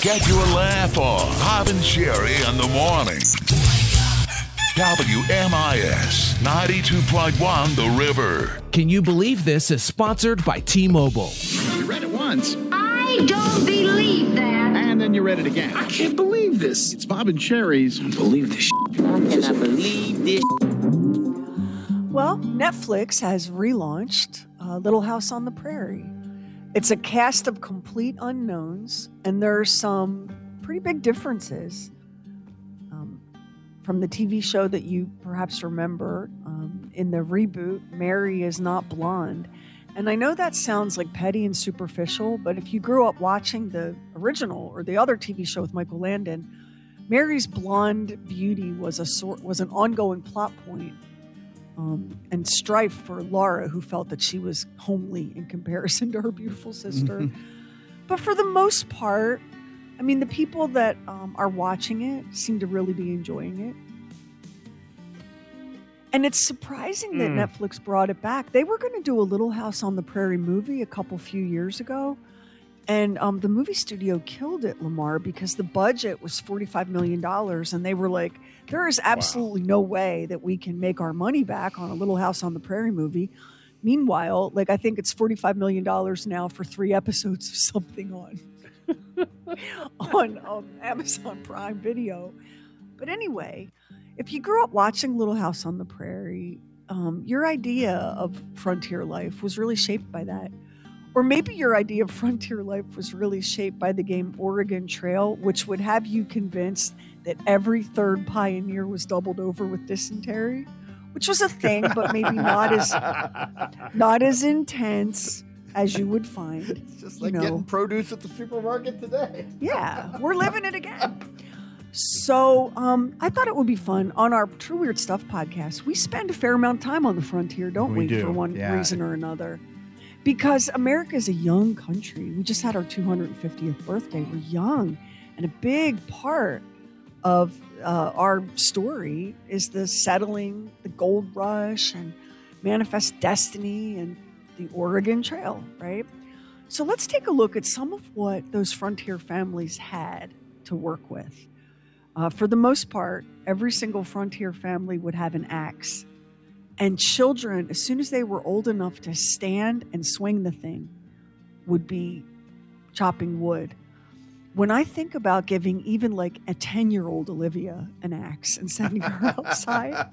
Get your laugh on. Bob and Sherry in the morning. WMIS 92.1 The River. Can you believe this is sponsored by T-Mobile? You read it once. I don't believe that. And then you read it again. I can't believe this. It's Bob and Sherry's. I don't believe this. I cannot believe this. Well, Netflix has relaunched Little House on the Prairie. It's a cast of complete unknowns, and there are some pretty big differences from the TV show that you perhaps remember. In the reboot, Mary is not blonde. And I know that sounds like petty and superficial, but if you grew up watching the original or the other TV show with Michael Landon, Mary's blonde beauty was an ongoing plot point and strife for Laura, who felt that she was homely in comparison to her beautiful sister. But for the most part, I mean, the people that are watching it seem to really be enjoying it. And it's surprising that Netflix brought it back. They were going to do a Little House on the Prairie movie a few years ago. And the movie studio killed it, Lamar, because the budget was $45 million. And they were like, there is absolutely no way that we can make our money back on a Little House on the Prairie movie. Meanwhile, like, I think it's $45 million now for 3 episodes of something on Amazon Prime Video. But anyway, if you grew up watching Little House on the Prairie, your idea of frontier life was really shaped by that. Or maybe your idea of frontier life was really shaped by the game Oregon Trail, which would have you convinced that every third pioneer was doubled over with dysentery, which was a thing, but maybe not as intense as you would find. It's just like getting produce at the supermarket today. Yeah, we're living it again. So I thought it would be fun. On our True Weird Stuff podcast, we spend a fair amount of time on the frontier, don't we? For one reason or another. Because America is a young country. We just had our 250th birthday. We're young. And a big part of our story is the settling, the gold rush, and Manifest Destiny, and the Oregon Trail, right? So let's take a look at some of what those frontier families had to work with. For the most part, every single frontier family would have an axe. And children, as soon as they were old enough to stand and swing the thing, would be chopping wood. When I think about giving even like a 10-year-old Olivia an axe and sending her outside,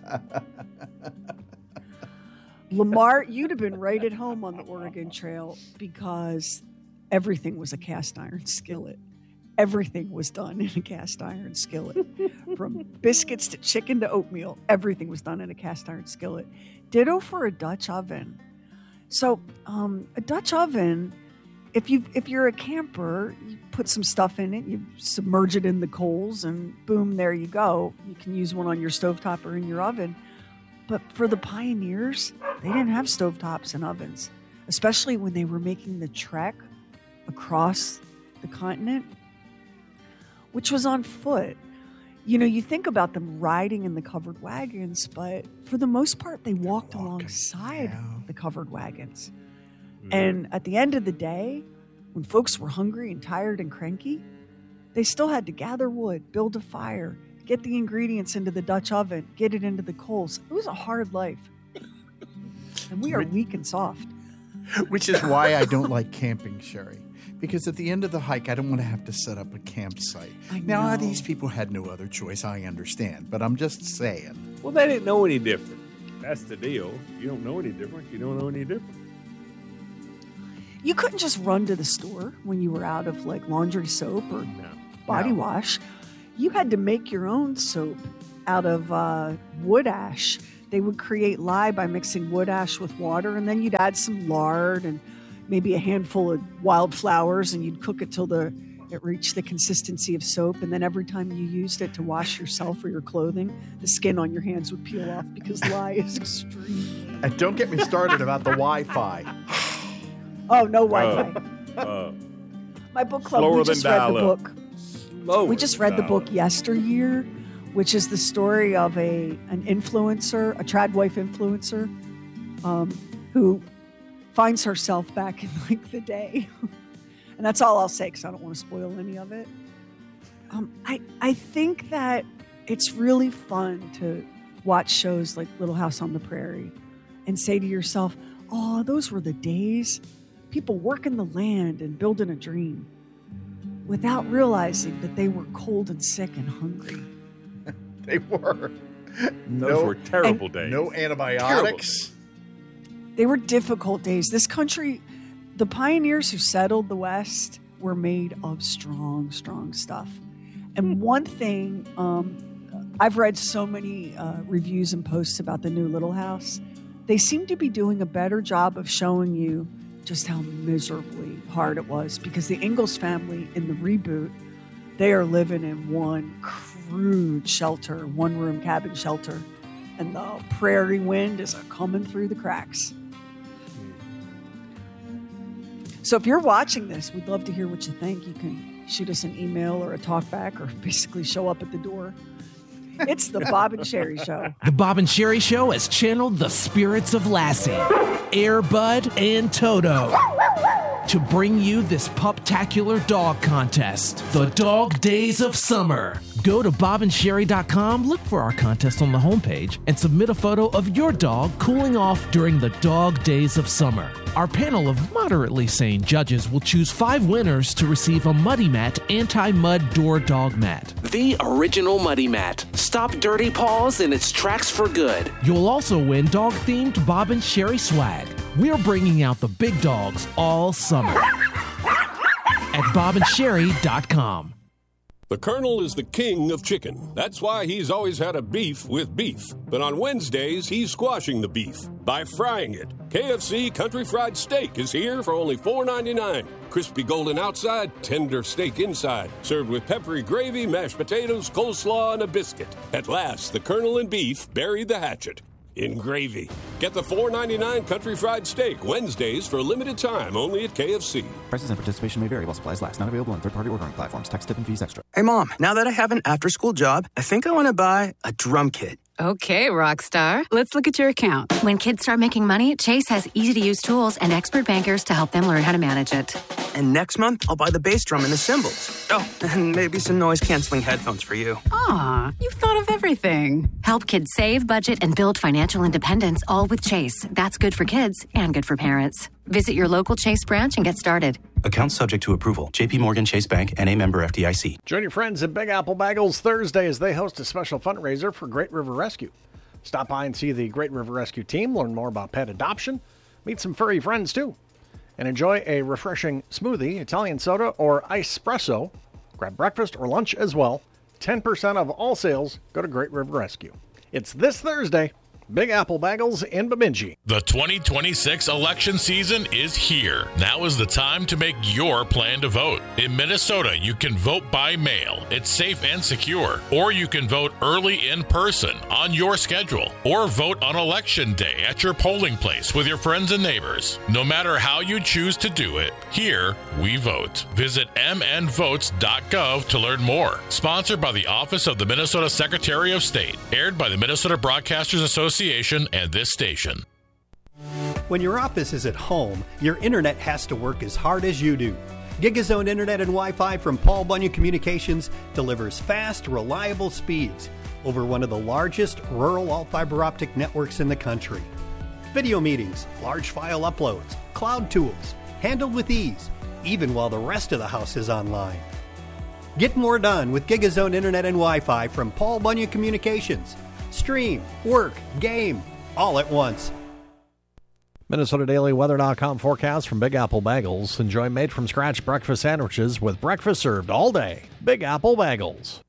Lamar, you'd have been right at home on the Oregon Trail because everything was a cast iron skillet. Everything was done in a cast iron skillet. From biscuits to chicken to oatmeal, everything was done in a cast iron skillet. Ditto for a Dutch oven. So a Dutch oven, if you're a camper, you put some stuff in it, you submerge it in the coals, and boom, there you go. You can use one on your stovetop or in your oven. But for the pioneers, they didn't have stovetops and ovens, especially when they were making the trek across the continent, which was on foot. You know, you think about them riding in the covered wagons, but for the most part, they walked alongside the covered wagons. And at the end of the day, when folks were hungry and tired and cranky, they still had to gather wood, build a fire, get the ingredients into the Dutch oven, get it into the coals. It was a hard life. And we are weak and soft. Which is why I don't like camping, Sherry. Because at the end of the hike, I don't want to have to set up a campsite. Now, these people had no other choice, I understand. But I'm just saying. Well, they didn't know any different. That's the deal. You don't know any different. You don't know any different. You couldn't just run to the store when you were out of like laundry soap or body wash. You had to make your own soap out of wood ash. They would create lye by mixing wood ash with water, and then you'd add some lard and maybe a handful of wildflowers, and you'd cook it till it reached the consistency of soap. And then every time you used it to wash yourself or your clothing, the skin on your hands would peel off because lye is extreme. And don't get me started about the Wi-Fi. Oh, no Wi-Fi. My book club, we just read the book. We just read the book Yesteryear, which is the story of an influencer, a trad wife influencer, who finds herself back in like the day. And that's all I'll say because I don't want to spoil any of it. I think that it's really fun to watch shows like Little House on the Prairie and say to yourself, oh, those were the days. People working the land and building a dream without realizing that they were cold and sick and hungry. They were. Those were terrible days. No antibiotics. They were difficult days. This country, the pioneers who settled the West were made of strong, strong stuff. And one thing, I've read so many reviews and posts about the new Little House. They seem to be doing a better job of showing you just how miserably hard it was, because the Ingalls family in the reboot, they are living in one crude shelter, one-room cabin shelter, and the prairie wind is coming through the cracks. So if you're watching this, we'd love to hear what you think. You can shoot us an email or a talkback, or basically show up at the door. It's the Bob and Sherry Show. The Bob and Sherry Show has channeled the spirits of Lassie, Air Bud, and Toto to bring you this puptacular dog contest, the Dog Days of Summer. Go to bobandsherry.com, look for our contest on the homepage, and submit a photo of your dog cooling off during the Dog Days of Summer. Our panel of moderately sane judges will choose 5 winners to receive a Muddy Mat anti-mud door dog mat. The original Muddy Mat. Stop dirty paws in its tracks for good. You'll also win dog-themed Bob and Sherry swag. We're bringing out the big dogs all summer at bobandsherry.com. The Colonel is the king of chicken. That's why he's always had a beef with beef. But on Wednesdays, he's squashing the beef by frying it. KFC Country Fried Steak is here for only $4.99. Crispy golden outside, tender steak inside. Served with peppery gravy, mashed potatoes, coleslaw, and a biscuit. At last, the Colonel and beef buried the hatchet in gravy. Get the $4.99 Country Fried Steak Wednesdays for a limited time only at KFC. Prices and participation may vary while supplies last. Not available on third-party ordering platforms. Tax, tip, and fees extra. Hey, Mom, now that I have an after-school job, I think I want to buy a drum kit. Okay, Rockstar. Let's look at your account. When kids start making money, Chase has easy-to-use tools and expert bankers to help them learn how to manage it. And next month, I'll buy the bass drum and the cymbals. Oh, and maybe some noise-canceling headphones for you. Aw, you've thought of everything. Help kids save, budget, and build financial independence, all with Chase. That's good for kids and good for parents. Visit your local Chase branch and get started. Account subject to approval. J.P. Morgan Chase Bank, N.A. member FDIC. Join your friends at Big Apple Bagels Thursday as they host a special fundraiser for Great River Rescue. Stop by and see the Great River Rescue team, learn more about pet adoption, meet some furry friends too, and enjoy a refreshing smoothie, Italian soda, or ice espresso. Grab breakfast or lunch as well. 10% of all sales go to Great River Rescue. It's this Thursday. Big Apple Bagels in Bemidji. The 2026 election season is here. Now is the time to make your plan to vote. In Minnesota, you can vote by mail. It's safe and secure. Or you can vote early in person on your schedule. Or vote on election day at your polling place with your friends and neighbors. No matter how you choose to do it, here we vote. Visit mnvotes.gov to learn more. Sponsored by the Office of the Minnesota Secretary of State. Aired by the Minnesota Broadcasters Association and this station. When your office is at home, your internet has to work as hard as you do. GigaZone Internet and Wi-Fi from Paul Bunyan Communications delivers fast, reliable speeds over one of the largest rural all-fiber optic networks in the country. Video meetings, large file uploads, cloud tools, handled with ease, even while the rest of the house is online. Get more done with GigaZone Internet and Wi-Fi from Paul Bunyan Communications. Stream, work, game, all at once. MinnesotaDailyWeather.com forecast from Big Apple Bagels. Enjoy made-from-scratch breakfast sandwiches with breakfast served all day. Big Apple Bagels.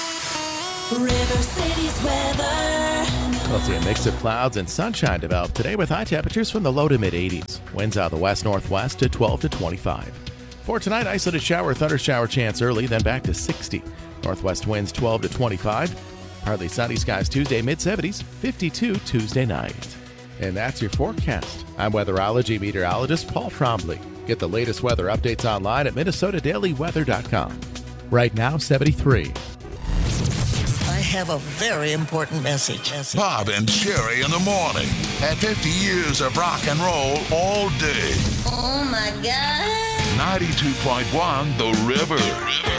River City's weather. We'll see a mix of clouds and sunshine develop today with high temperatures from the low to mid-80s. Winds out of the west-northwest to 12 to 25. For tonight, isolated shower, thunder shower chance early, then back to 60. Northwest winds 12 to 25. Partly sunny skies Tuesday, mid-70s, 52 Tuesday night. And that's your forecast. I'm weatherology meteorologist Paul Trombley. Get the latest weather updates online at MinnesotaDailyWeather.com. Right now, 73. I have a very important message. Bob and Sherry in the morning. At 50 years of rock and roll all day. Oh, my God. 92.1 The River.